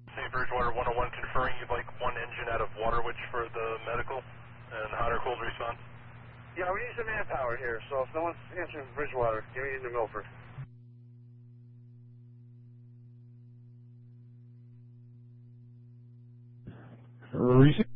St. Bridgewater 101 confirming you'd like one engine out of Waterwich for the medical and hot or cold response. Yeah, we need some manpower here, so if no one's answering Bridgewater, give me into Milford. Receive.